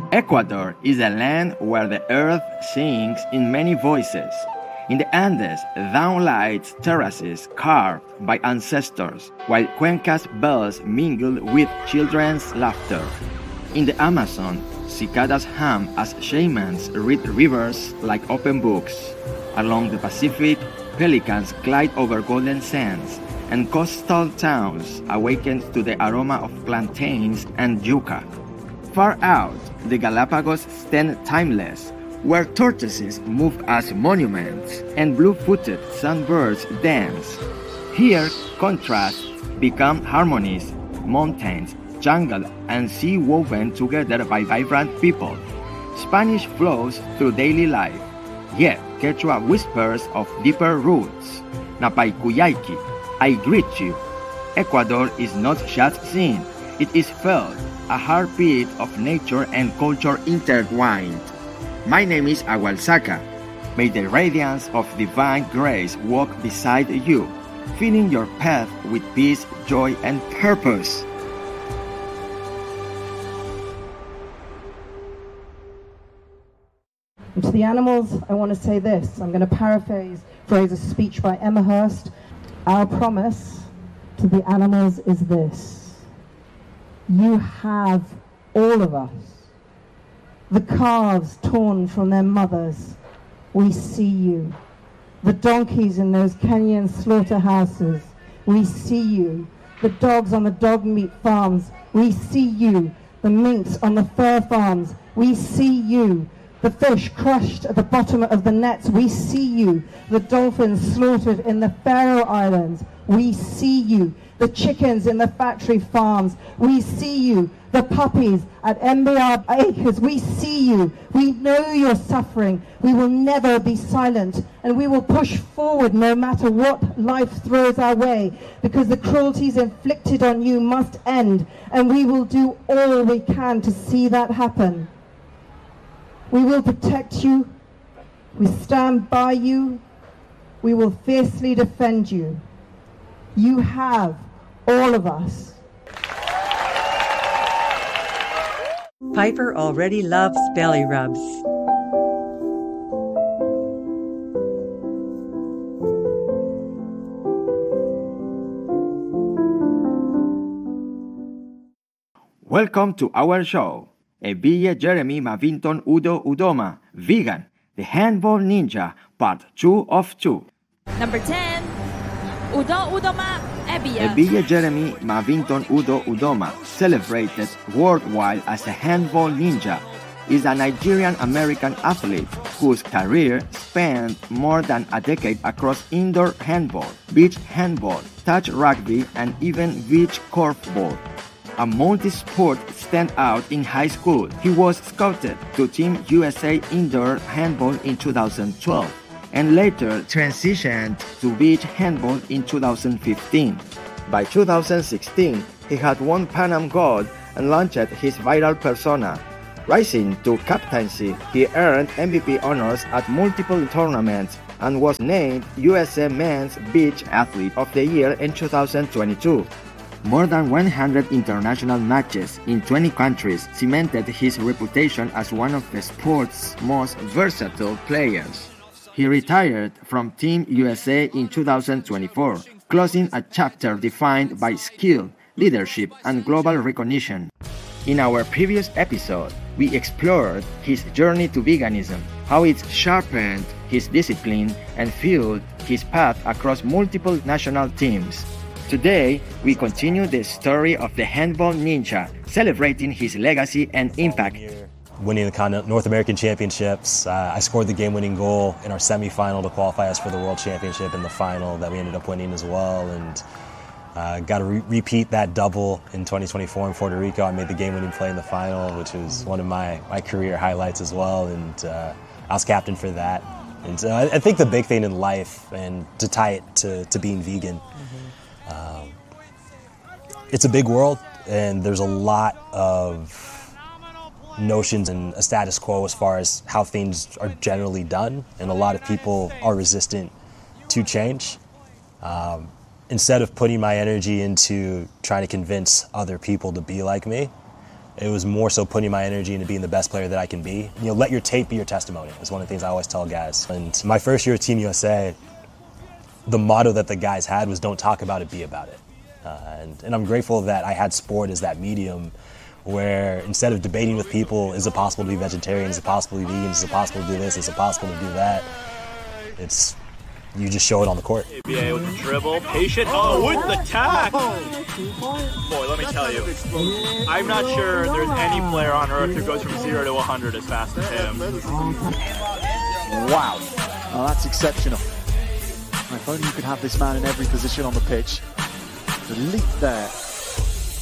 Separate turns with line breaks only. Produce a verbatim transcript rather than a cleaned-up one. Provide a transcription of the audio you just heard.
Ecuador is a land where the earth sings in many voices. In the Andes, downlights terraces carved by ancestors, while Cuenca's bells mingle with children's laughter. In the Amazon, cicadas hum as shamans read rivers like open books. Along the Pacific, pelicans glide over golden sands, and coastal towns awaken to the aroma of plantains and yucca. Far out, the Galapagos stand timeless, where tortoises move as monuments and blue-footed sunbirds dance. Here, contrasts become harmonies, mountains, jungle, and sea woven together by vibrant people. Spanish flows through daily life, yet Quechua whispers of deeper roots. Napaykuyaiki, I greet you. Ecuador is not just seen, it is felt, a heartbeat of nature and culture intertwined. My name is Agualsaca. May the radiance of divine grace walk beside you, filling your path with peace, joy, and purpose.
And to the animals, I want to say this. I'm going to paraphrase phrase a speech by Emma Hurst. Our promise to the animals is this. You have all of us. The calves torn from their mothers, we see you. The donkeys in those Kenyan slaughterhouses, we see you. The dogs on the dog meat farms, we see you. The minks on the fur farms, we see you. The fish crushed at the bottom of the nets, we see you. The dolphins slaughtered in the Faroe Islands, we see you. The chickens in the factory farms, we see you. The puppies at Embiar Acres, we see you. We know you're suffering. We will never be silent, and we will push forward no matter what life throws our way, because the cruelties inflicted on you must end, and we will do all we can to see that happen. We will protect you. We stand by you. We will fiercely defend you. You have all of us.
Piper already loves belly rubs.
Welcome to our show. Evilla Jeremy Mavinton Udo Udoma, Vegan, the Handball Ninja, Part two of two.
Number ten, Udo Udoma, Evilla.
Evilla Jeremy Mavinton Udo Udoma, celebrated worldwide as a handball ninja, is a Nigerian-American athlete whose career spanned more than a decade across indoor handball, beach handball, touch rugby, and even beach korfball. A multi-sport standout in high school, he was scouted to Team U S A Indoor Handball in two thousand twelve and later transitioned to beach handball in two thousand fifteen. By two thousand sixteen, he had won Pan Am Gold and launched his viral persona. Rising to captaincy, he earned M V P honors at multiple tournaments and was named U S A Men's Beach Athlete of the Year in two thousand twenty-two. More than one hundred international matches in twenty countries cemented his reputation as one of the sport's most versatile players. He retired from Team U S A in two thousand twenty-four, closing a chapter defined by skill, leadership, and global recognition. In our previous episode, we explored his journey to veganism, how it sharpened his discipline and fueled his path across multiple national teams. Today, we continue the story of the handball ninja, celebrating his legacy and impact.
Winning the North American Championships, uh, I scored the game-winning goal in our semifinal to qualify us for the World Championship in the final that we ended up winning as well, and uh, got to re- repeat that double in twenty twenty-four in Puerto Rico. I made the game-winning play in the final, which was one of my, my career highlights as well, and uh, I was captain for that. And so I, I think the big thing in life, and to tie it to, to being vegan, mm-hmm. Um, it's a big world, and there's a lot of notions and a status quo as far as how things are generally done, and a lot of people are resistant to change. Um, instead of putting my energy into trying to convince other people to be like me, It was more so putting my energy into being the best player that I can be. You know, let your tape be your testimony. It's one of the things I always tell guys. And my first year at Team U S A, the motto that the guys had was don't talk about it, be about it. Uh, and, and I'm grateful that I had sport as that medium where instead of debating with people, is it possible to be vegetarian, is it possible to be vegan, is it possible to do this, is it possible to do that, it's, you just show it on the court.
A B A with the dribble, patient, oh, with the tack! Boy, let me tell you, I'm not sure there's any player on earth who goes from zero to one hundred as fast as him.
Wow, oh, that's exceptional. If only you could have this man in every position on the pitch. The leap there